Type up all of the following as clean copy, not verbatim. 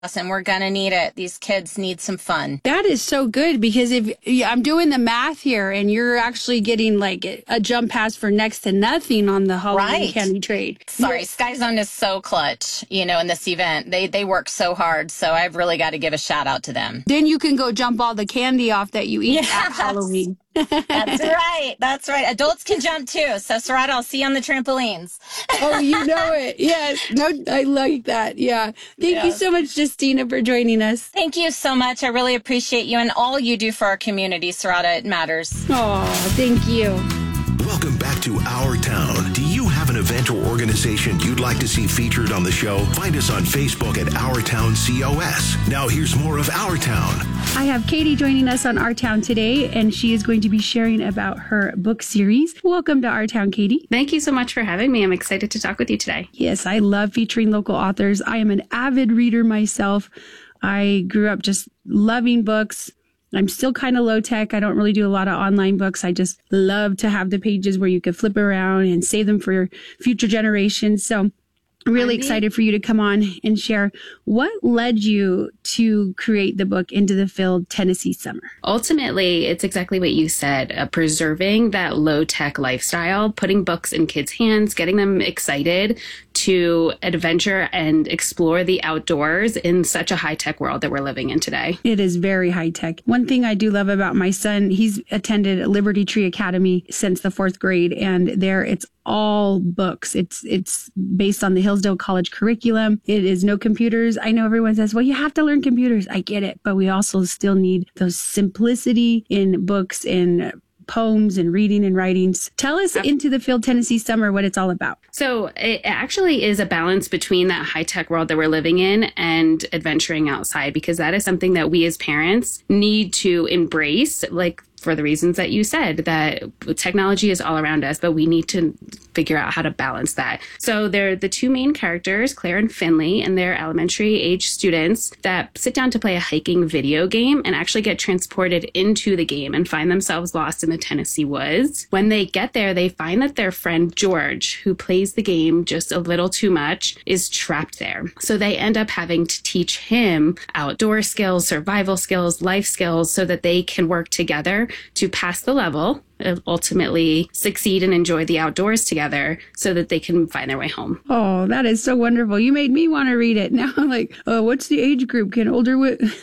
And we're going to need it. These kids need some fun. That is so good, because if I'm doing the math here and you're actually getting like a jump pass for next to nothing on the Halloween candy trade. Sorry, Sky Zone is so clutch, in this event. They work so hard. So I've really got to give a shout out to them. Then you can go jump all the candy off that you eat at Halloween. That's right. That's right. Adults can jump too. So, Sarada, I'll see you on the trampolines. Oh, you know it. Yes. No, I like that. Yeah. Thank you so much, Justina, for joining us. Thank you so much. I really appreciate you and all you do for our community, Sarada. It matters. Oh, thank you. Welcome back to Our Town. Do you have an event or organization you'd like to see featured on the show? Find us on Facebook at Our Town COS. Now here's more of Our Town. I have Katie joining us on Our Town today, and she is going to be sharing about her book series. Welcome to Our Town, Katie. Thank you so much for having me. I'm excited to talk with you today. Yes, I love featuring local authors. I am an avid reader myself. I grew up just loving books. I'm still kind of low tech. I don't really do a lot of online books. I just love to have the pages where you could flip around and save them for future generations. So I'm really excited for you to come on and share what led you to create the book Into the Field, Tennessee Summer. Ultimately, it's exactly what you said, preserving that low-tech lifestyle, putting books in kids' hands, getting them excited to adventure and explore the outdoors in such a high-tech world that we're living in today. It is very high-tech. One thing I do love about my son, he's attended Liberty Tree Academy since the 4th grade, and there it's all books. It's based on the Hillsdale College curriculum. It is no computers. I know everyone says, well, you have to learn computers. I get it. But we also still need those simplicity in books and poems and reading and writings. Tell us Into the Field, Tennessee Summer, what it's all about. So it actually is a balance between that high-tech world that we're living in and adventuring outside, because that is something that we as parents need to embrace, like for the reasons that you said, that technology is all around us, but we need to figure out how to balance that. So they're the two main characters, Claire and Finley, and they're elementary age students that sit down to play a hiking video game and actually get transported into the game and find themselves lost in the Tennessee woods. When they get there, they find that their friend George, who plays the game just a little too much, is trapped there. So they end up having to teach him outdoor skills, survival skills, life skills, so that they can work together to pass the level, ultimately succeed and enjoy the outdoors together so that they can find their way home. Oh, that is so wonderful. You made me want to read it. Now I'm like, oh, what's the age group? Can older...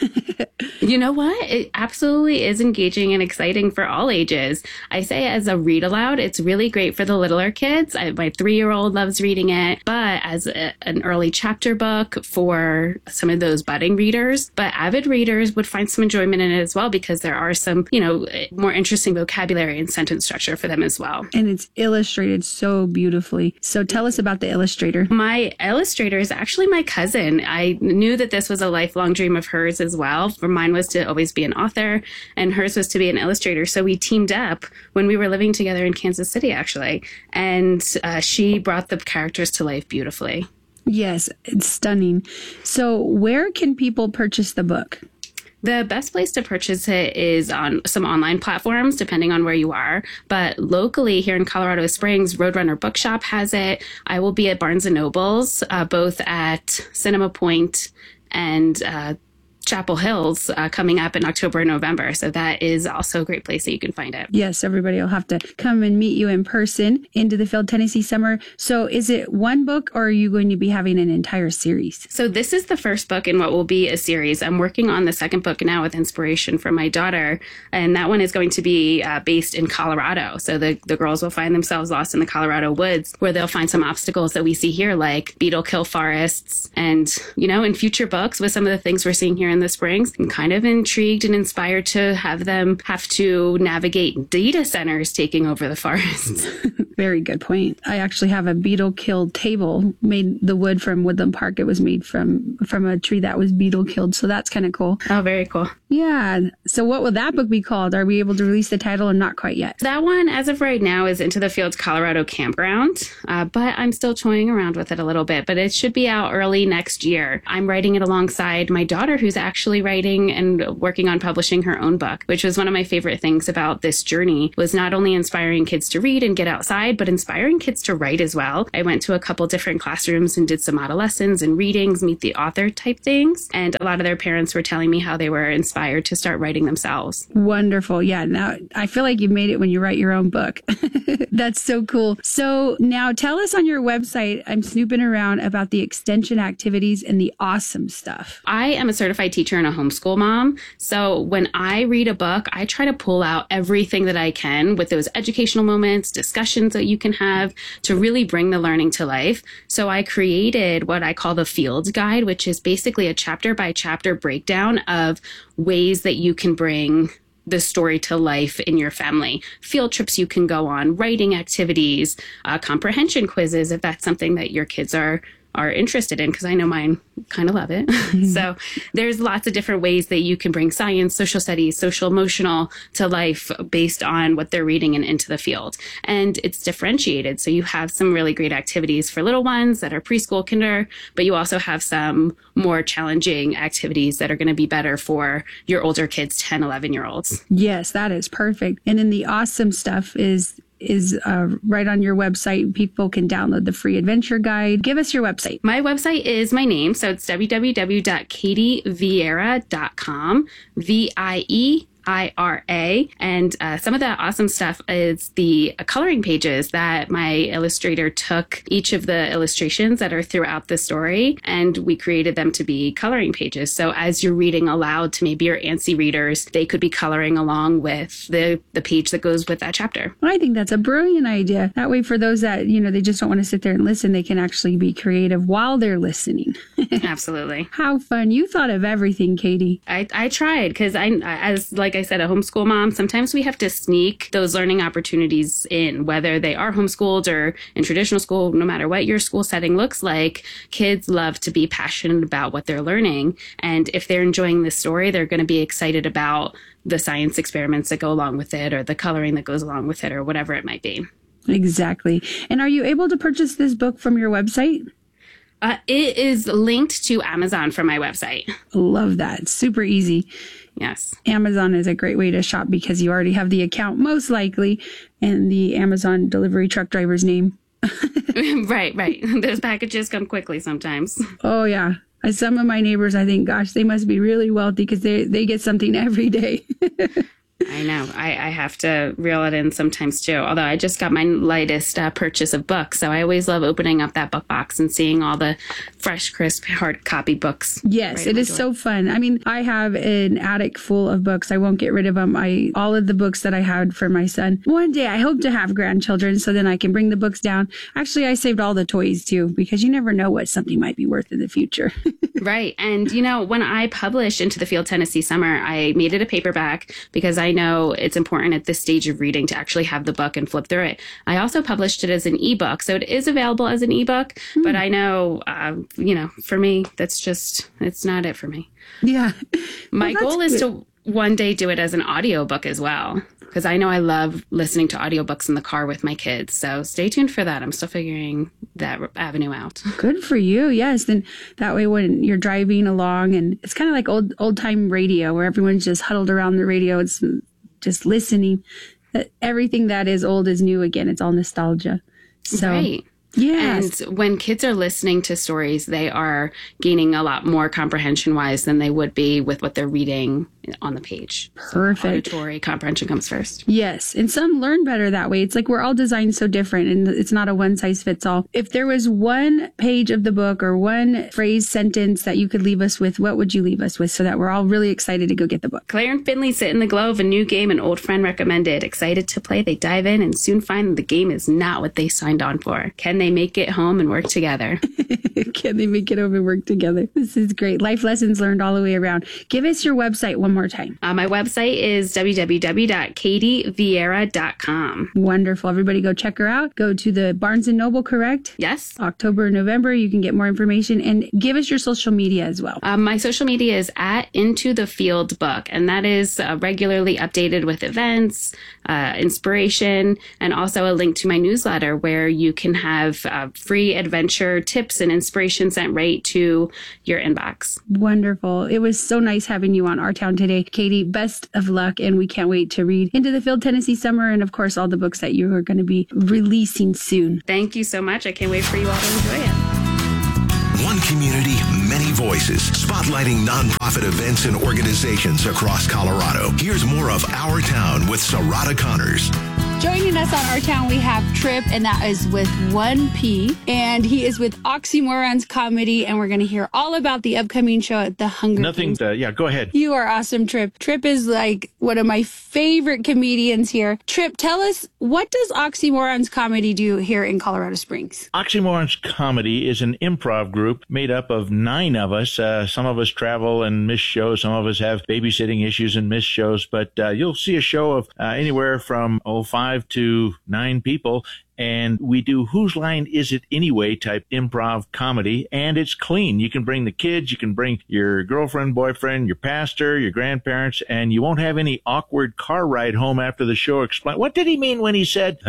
You know what? It absolutely is engaging and exciting for all ages. I say as a read aloud, it's really great for the littler kids. My 3-year-old loves reading it, but as an early chapter book for some of those budding readers. But avid readers would find some enjoyment in it as well, because there are some, more interesting vocabulary and sentence structure for them as well. And it's illustrated so beautifully. So tell us about the illustrator. My illustrator is actually my cousin. I knew that this was a lifelong dream of hers as well. For mine was to always be an author, and hers was to be an illustrator. So we teamed up when we were living together in Kansas City, actually. And she brought the characters to life beautifully. Yes, it's stunning. So where can people purchase the book? The best place to purchase it is on some online platforms, depending on where you are. But locally here in Colorado Springs, Roadrunner Bookshop has it. I will be at Barnes & Noble's, both at Cinema Point and Chapel Hills coming up in October and November. So that is also a great place that you can find it. Yes, everybody will have to come and meet you in person. Into the Field, Tennessee Summer. So is it one book, or are you going to be having an entire series? So this is the first book in what will be a series. I'm working on the second book now with inspiration from my daughter. And that one is going to be based in Colorado. So the girls will find themselves lost in the Colorado woods, where they'll find some obstacles that we see here, like beetle kill forests. And, in future books with some of the things we're seeing here in the Springs, I'm kind of intrigued and inspired to have them have to navigate data centers taking over the forests. Very good point. I actually have a beetle killed table made the wood from Woodland Park. It was made from a tree that was beetle killed. So that's kind of cool. Oh, very cool. Yeah. So what will that book be called? Are we able to release the title or not quite yet? That one, as of right now, is Into the Fields Colorado Campground. But I'm still toying around with it a little bit. But it should be out early next year. I'm writing it alongside my daughter, who's actually writing and working on publishing her own book, which was one of my favorite things about this journey, was not only inspiring kids to read and get outside, side, but inspiring kids to write as well. I went to a couple different classrooms and did some model lessons and readings, meet the author type things. And a lot of their parents were telling me how they were inspired to start writing themselves. Wonderful. Yeah. Now I feel like you made it when you write your own book. That's so cool. So now tell us on your website, I'm snooping around about the extension activities and the awesome stuff. I am a certified teacher and a homeschool mom. So when I read a book, I try to pull out everything that I can with those educational moments, discussions that you can have to really bring the learning to life. So I created what I call the Field Guide, which is basically a chapter by chapter breakdown of ways that you can bring the story to life in your family. Field trips you can go on, writing activities, comprehension quizzes, if that's something that your kids are interested in, because I know mine kind of love it. So there's lots of different ways that you can bring science, social studies, social emotional to life based on what they're reading and into the field. And it's differentiated. So you have some really great activities for little ones that are preschool, kinder, but you also have some more challenging activities that are going to be better for your older kids, 10, 11-year-olds. Yes, that is perfect. And then the awesome stuff is right on your website. People can download the free adventure guide. Give us your website. My website is my name. So it's www.katievieira.com, VIEIRA. And some of the awesome stuff is the coloring pages that my illustrator took each of the illustrations that are throughout the story, and we created them to be coloring pages. So as you're reading aloud to maybe your antsy readers, they could be coloring along with the page that goes with that chapter. I think that's a brilliant idea. That way, for those that, they just don't want to sit there and listen, they can actually be creative while they're listening. Absolutely. How fun. You thought of everything, Katie. I tried, because like I said, a homeschool mom, sometimes we have to sneak those learning opportunities in, whether they are homeschooled or in traditional school. No matter what your school setting looks like, kids love to be passionate about what they're learning. And if they're enjoying the story, they're going to be excited about the science experiments that go along with it, or the coloring that goes along with it, or whatever it might be. Exactly. And are you able to purchase this book from your website? It is linked to Amazon from my website. Love that. It's super easy. Yes. Amazon is a great way to shop because you already have the account, most likely, and the Amazon delivery truck driver's name. Right. Those packages come quickly sometimes. Oh, yeah. Some of my neighbors, I think, gosh, they must be really wealthy because they get something every day. I know. I have to reel it in sometimes too. Although I just got my latest purchase of books. So I always love opening up that book box and seeing all the fresh, crisp, hard copy books. Yes, it is so fun. I mean, I have an attic full of books. I won't get rid of them. All of the books that I had for my son. One day I hope to have grandchildren so then I can bring the books down. Actually, I saved all the toys too, because you never know what something might be worth in the future. Right. And, when I published Into the Field Tennessee Summer, I made it a paperback because I know it's important at this stage of reading to actually have the book and flip through it. I also published it as an ebook. So it is available as an ebook, but I know, for me, it's not it for me. Yeah. My goal is to one day do it as an audiobook as well, because I know I love listening to audiobooks in the car with my kids. So stay tuned for that. I'm still figuring that avenue out. Good for you. Yes. Then that way when you're driving along, and it's kind of like old time radio where everyone's just huddled around the radio. It's just listening. Everything that is old is new again. It's all nostalgia. So, right. Yes. And when kids are listening to stories, they are gaining a lot more comprehension wise than they would be with what they're reading on the page. Perfect. So auditory comprehension comes first. Yes. And some learn better that way. It's like we're all designed so different, and it's not a one size fits all. If there was one page of the book or one phrase, sentence that you could leave us with, what would you leave us with so that we're all really excited to go get the book? Claire and Finley sit in the glow of a new game an old friend recommended. Excited to play, they dive in and soon find that the game is not what they signed on for. Can they make it home and work together? Can they make it home and work together? This is great. Life lessons learned all the way around. Give us your website one more time. My website is www.katievieira.com. Wonderful. Everybody go check her out. Go to the Barnes & Noble, correct? Yes. October, November. You can get more information, and give us your social media as well. My social media is at Into the Field Book, and that is regularly updated with events, inspiration, and also a link to my newsletter where you can have have free adventure tips and inspiration sent right to your inbox. Wonderful. It was so nice having you on Our Town today. Katie, best of luck, and we can't wait to read Into the Field Tennessee Summer and, of course, all the books that you are going to be releasing soon. Thank you so much. I can't wait for you all to enjoy it. One community, many voices, spotlighting nonprofit events and organizations across Colorado. Here's more of Our Town with Sarada Connors. Joining us on Our Town, we have Trip, and that is with 1P, and he is with Oxymorons Comedy, and we're going to hear all about the upcoming show at the Hunger Games. Go ahead. You are awesome, Trip. Trip is like one of my favorite comedians here. Trip, tell us, what does Oxymorons Comedy do here in Colorado Springs? Oxymorons Comedy is an improv group made up of 9 of us. Some of us travel and miss shows. Some of us have babysitting issues and miss shows. But you'll see a show of anywhere from 5 to 9 people. And we do Whose Line Is It Anyway type improv comedy, and it's clean. You can bring the kids, you can bring your girlfriend, boyfriend, your pastor, your grandparents, and you won't have any awkward car ride home after the show. Explain, what did he mean when he said?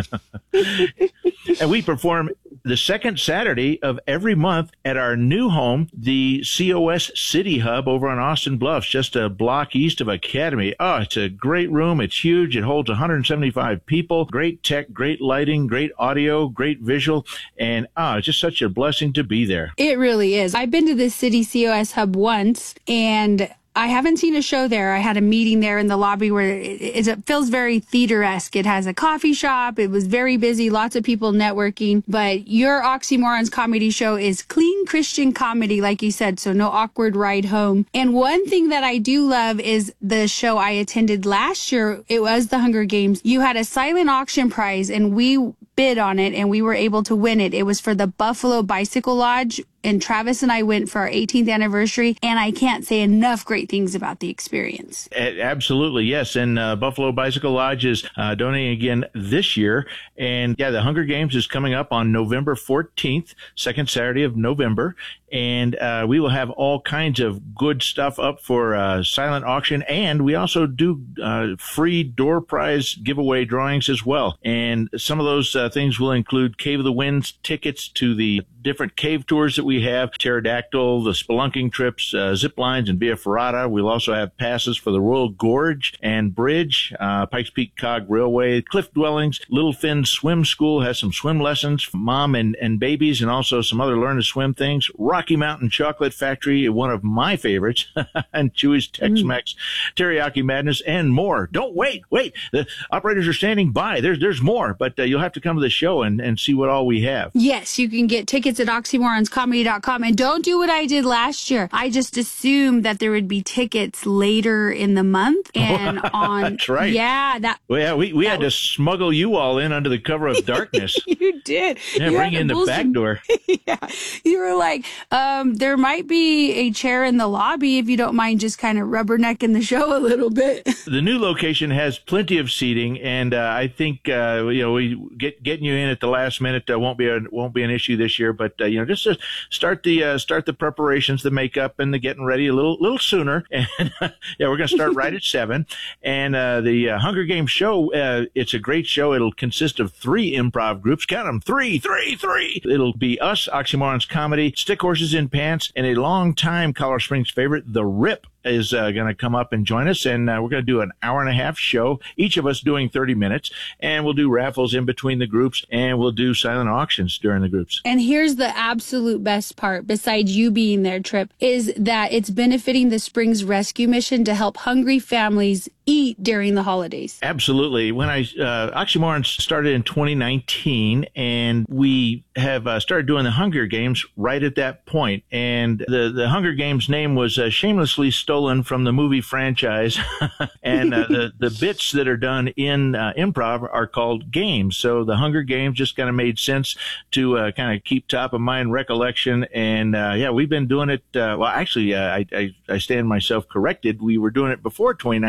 And we perform the second Saturday of every month at our new home, the COS City Hub over on Austin Bluffs, just a block east of Academy. Oh, it's a great room. It's huge. It holds 175 people. Great tech, great lighting, great audio, great visual, and it's just such a blessing to be there. It really is. I've been to the City COS Hub once, and I haven't seen a show there. I had a meeting there in the lobby where it feels very theater-esque. It has a coffee shop. It was very busy, lots of people networking. But your Oxymorons Comedy show is clean Christian comedy, like you said, so no awkward ride home. And one thing that I do love is the show I attended last year. It was the Hunger Games. You had a silent auction prize, and we bid on it, and we were able to win it. It was for the Buffalo Bicycle Lodge, and Travis and I went for our 18th anniversary, and I can't say enough great things about the experience. Absolutely, yes. And Buffalo Bicycle Lodge is donating again this year. And yeah, the Hunger Games is coming up on November 14th, second Saturday of November. And we will have all kinds of good stuff up for silent auction. And we also do free door prize giveaway drawings as well. And some of those things will include Cave of the Winds tickets to the different cave tours that we have, Pterodactyl, the spelunking trips, zip lines, and Via Ferrata. We'll also have passes for the Royal Gorge and Bridge, Pikes Peak Cog Railway, Cliff Dwellings, Little Finn Swim School has some swim lessons for mom and babies, and also some other learn to swim things. Rocky Mountain Chocolate Factory, one of my favorites, and Chewy's Tex-Mex, Teriyaki Madness, and more. Don't wait. The operators are standing by. There's more, but you'll have to come to the show and see what all we have. Yes, you can get tickets at oxymoronscomedy.com, and don't do what I did last year. I just assumed that there would be tickets later in the month, and on that's right. Yeah, we had to smuggle you all in under the cover of darkness. You did. Yeah, you bring in the back door. Yeah, you were like, there might be a chair in the lobby if you don't mind just kind of rubbernecking the show a little bit. The new location has plenty of seating, and I think we getting you in at the last minute won't be an issue this year. But just to start the preparations, the makeup, and the getting ready a little sooner. And we're going to start right at 7. And the Hunger Games show, it's a great show. It'll consist of 3 improv groups. Count them, 3. It'll be us, Oxymorons Comedy, Stick Horses in Pants, and a long-time Colorado Springs favorite, The Rip, is going to come up and join us, and we're going to do an hour-and-a-half show, each of us doing 30 minutes, and we'll do raffles in between the groups, and we'll do silent auctions during the groups. And here's the absolute best part, besides you being there, Trip, is that it's benefiting the Springs Rescue Mission to help hungry families eat during the holidays. Absolutely. When Oxymorons started in 2019, and we have started doing the Hunger Games right at that point, and the Hunger Games name was shamelessly stolen from the movie franchise, and the bits that are done in improv are called games. So the Hunger Games just kind of made sense to kind of keep top of mind recollection. And we've been doing it. I stand myself corrected. We were doing it before 2019. We've been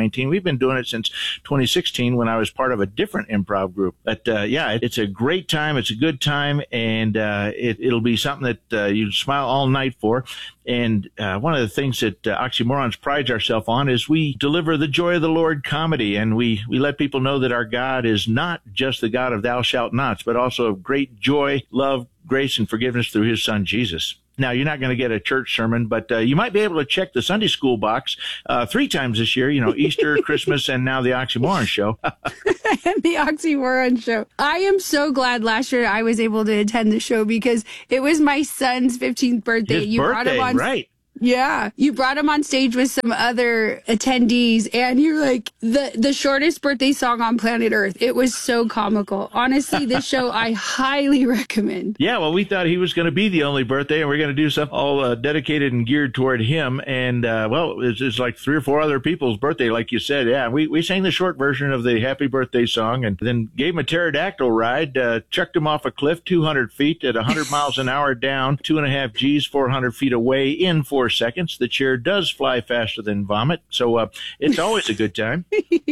been doing it since 2016 when I was part of a different improv group. But it's a great time. It's a good time, and it'll be something that you smile all night for. And one of the things that Oxymorons prides ourselves on is we deliver the joy of the Lord comedy, and we let people know that our God is not just the God of thou shalt nots, but also of great joy, love, grace, and forgiveness through his son, Jesus. Now, you're not going to get a church sermon, but you might be able to check the Sunday school box 3 times this year, Easter, Christmas, and now the Oxymoron show. And the Oxymoron show. I am so glad last year I was able to attend the show because it was my son's 15th birthday. His birthday, brought him on, right. Yeah. You brought him on stage with some other attendees, and you're like, the shortest birthday song on planet Earth. It was so comical. Honestly, this show I highly recommend. Yeah, well, we thought he was going to be the only birthday, and we're going to do something all dedicated and geared toward him. And, it's like 3 or 4 other people's birthday, like you said. Yeah, we sang the short version of the happy birthday song and then gave him a pterodactyl ride, chucked him off a cliff 200 feet at 100 miles an hour down, 2.5 Gs, 400 feet away in 4 seconds. The chair does fly faster than vomit, so it's always a good time.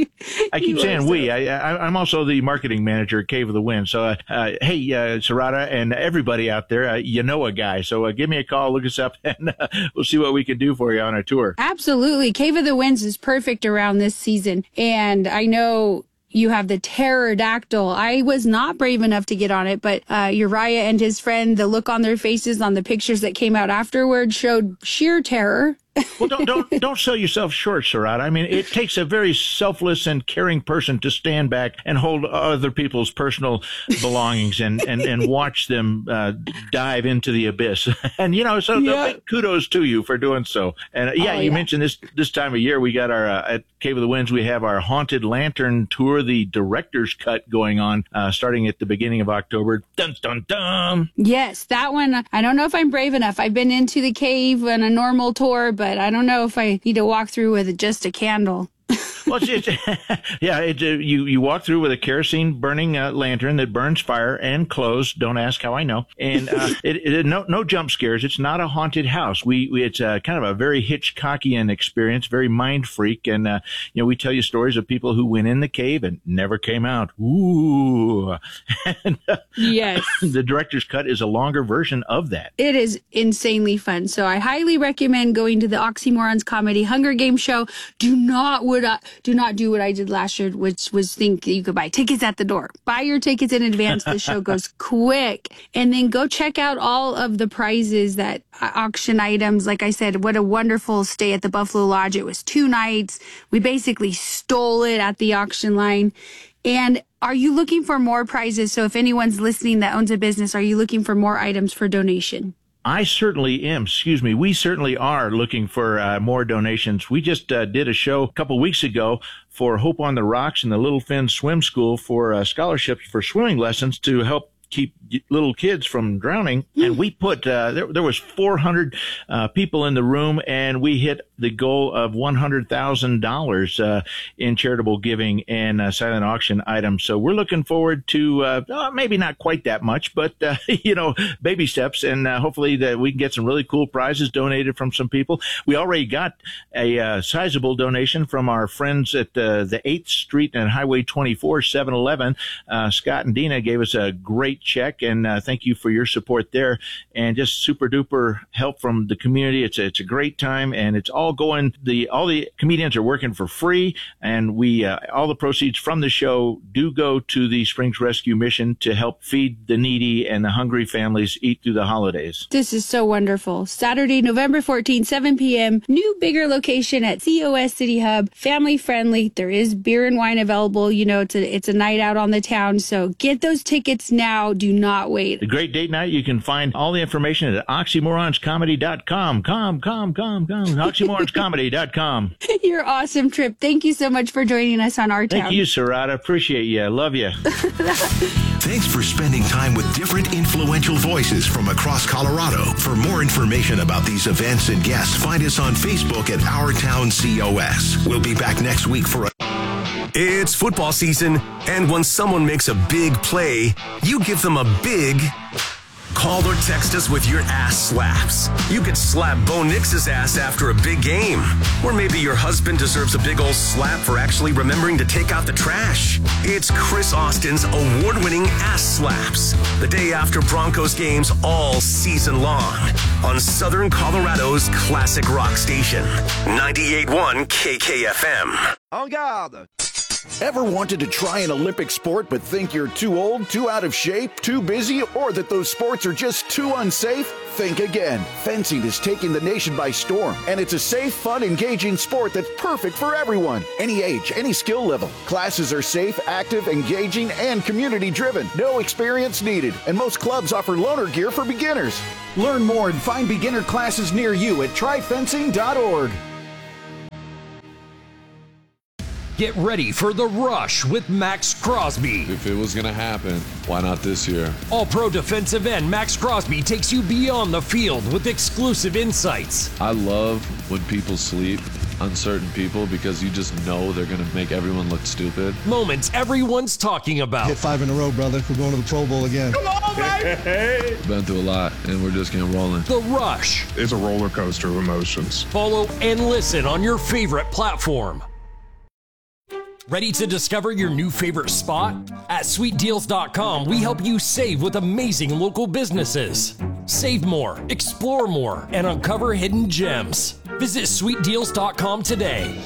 I keep saying we. I'm also the marketing manager at Cave of the Wind. So, hey, Sarada and everybody out there, you know a guy. So give me a call, look us up, and we'll see what we can do for you on our tour. Absolutely. Cave of the Winds is perfect around this season. And I know you have the pterodactyl. I was not brave enough to get on it, but Uriah and his friend, the look on their faces on the pictures that came out afterward showed sheer terror. Well, don't sell yourself short, Sarada. I mean, it takes a very selfless and caring person to stand back and hold other people's personal belongings and watch them dive into the abyss. And big kudos to you for doing so. And you mentioned this time of year we got our at Cave of the Winds we have our Haunted Lantern tour, the director's cut going on starting at the beginning of October. Dun dun dun. Yes, that one. I don't know if I'm brave enough. I've been into the cave on a normal tour, but I don't know if I need to walk through with just a candle. Well, you walk through with a kerosene burning lantern that burns fire and clothes. Don't ask how I know. And no jump scares. It's not a haunted house. It's kind of a very Hitchcockian experience, very mind freak. And we tell you stories of people who went in the cave and never came out. Ooh. And, yes. The director's cut is a longer version of that. It is insanely fun. So I highly recommend going to the Oxymorons Comedy Hunger Games show. Do not do what I did last year, which was think you could buy tickets at the door. Buy your tickets in advance. The show goes quick. And then go check out all of the prizes that auction items. Like I said, what a wonderful stay at the Buffalo Lodge. It was 2 nights. We basically stole it at the auction line. And are you looking for more prizes? So if anyone's listening that owns a business, are you looking for more items for donation? I certainly am. We certainly are looking for more donations. We just did a show a couple weeks ago for Hope on the Rocks and the Little Finn Swim School for scholarships for swimming lessons to help keep little kids from drowning. And we put, there was 400 people in the room, and we hit the goal of $100,000 in charitable giving and silent auction items. So we're looking forward to maybe not quite that much, but baby steps, and hopefully that we can get some really cool prizes donated from some people. We already got a sizable donation from our friends at the 8th Street and Highway 24 7-Eleven. Scott and Dina gave us a great check, and thank you for your support there, and just super duper help from the community. It's a great time, and it's all going, all the comedians are working for free, and we all the proceeds from the show do go to the Springs Rescue Mission to help feed the needy and the hungry families eat through the holidays. This is so wonderful. Saturday, November 14th, 7 p.m. New, bigger location at COS City Hub. Family friendly. There is beer and wine available. It's a night out on the town, so get those tickets now. Do not wait. The great date night. You can find all the information at oxymoronscomedy.com. Oxymoronscomedy.com. Your awesome trip. Thank you so much for joining us on Our Town. Thank you, Sarada. Appreciate you. Love you. Thanks for spending time with different influential voices from across Colorado. For more information about these events and guests, find us on Facebook at Our Town COS. We'll be back next week for a... It's football season, and when someone makes a big play, you give them a big Call or text us with your ass slaps. You could slap Bo Nix's ass after a big game. Or maybe your husband deserves a big old slap for actually remembering to take out the trash. It's Chris Austin's award-winning Ass Slaps. The day after Broncos games all season long. On Southern Colorado's classic rock station. 98.1 KKFM. En garde! Ever wanted to try an Olympic sport but think you're too old, too out of shape, too busy, or that those sports are just too unsafe? Think again. Fencing is taking the nation by storm, and it's a safe, fun, engaging sport that's perfect for everyone. Any age, any skill level. Classes are safe, active, engaging, and community-driven. No experience needed, and most clubs offer loaner gear for beginners. Learn more and find beginner classes near you at tryfencing.org. Get ready for The Rush with Max Crosby. If it was going to happen, why not this year? All-pro defensive end Max Crosby takes you beyond the field with exclusive insights. I love when people sleep on certain people because you just know they're going to make everyone look stupid. Moments everyone's talking about. Hit 5 in a row, brother. We're going to the Pro Bowl again. Come on, baby! Been through a lot, and we're just getting rolling. The Rush. It's a roller coaster of emotions. Follow and listen on your favorite platform. Ready to discover your new favorite spot? At sweetdeals.com, we help you save with amazing local businesses. Save more, explore more, and uncover hidden gems. Visit sweetdeals.com today.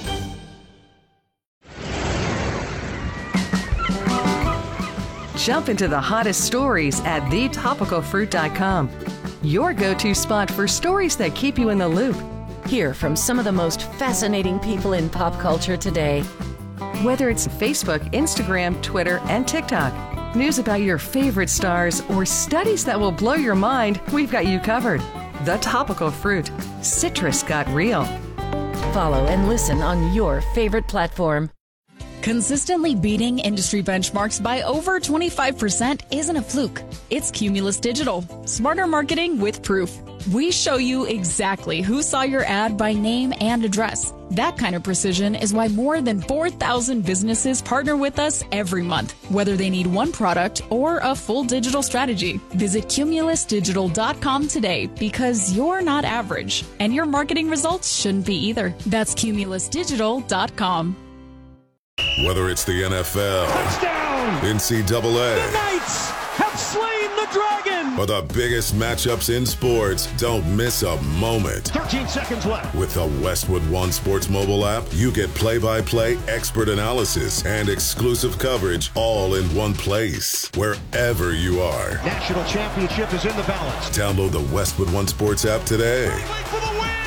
Jump into the hottest stories at thetopicalfruit.com. Your go-to spot for stories that keep you in the loop. Hear from some of the most fascinating people in pop culture today. Whether it's Facebook, Instagram, Twitter, and TikTok, news about your favorite stars, or studies that will blow your mind, we've got you covered. The Topical Fruit. Citrus got real. Follow and listen on your favorite platform. Consistently beating industry benchmarks by over 25% isn't a fluke. It's Cumulus Digital. Smarter marketing with proof. We show you exactly who saw your ad by name and address. That kind of precision is why more than 4,000 businesses partner with us every month, whether they need one product or a full digital strategy. Visit cumulusdigital.com today because you're not average, and your marketing results shouldn't be either. That's cumulusdigital.com. Whether it's the NFL, touchdown, NCAA, the Knights have slain the dragon, or the biggest matchups in sports, don't miss a moment. 13 seconds left. With the Westwood One Sports mobile app, you get play-by-play, expert analysis, and exclusive coverage all in one place, wherever you are. National championship is in the balance. Download the Westwood One Sports app today. For the win.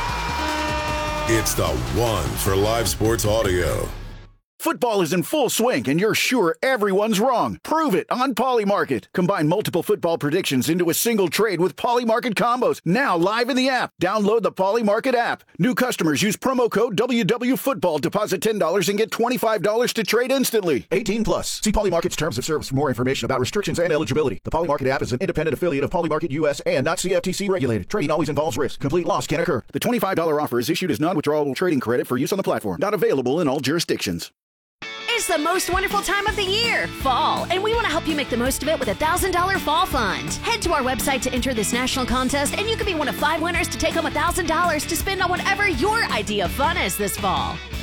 Yeah! It's the one for live sports audio. Football is in full swing, and you're sure everyone's wrong. Prove it on Polymarket. Combine multiple football predictions into a single trade with Polymarket combos. Now live in the app. Download the Polymarket app. New customers use promo code WWFootball. Deposit $10 and get $25 to trade instantly. 18 plus. See Polymarket's terms of service for more information about restrictions and eligibility. The Polymarket app is an independent affiliate of Polymarket US and not CFTC regulated. Trading always involves risk. Complete loss can occur. The $25 offer is issued as non-withdrawable trading credit for use on the platform. Not available in all jurisdictions. It's the most wonderful time of the year, fall, and we want to help you make the most of it with a $1,000 fall fund. Head to our website to enter this national contest, and you could be one of 5 winners to take home $1,000 to spend on whatever your idea of fun is this fall.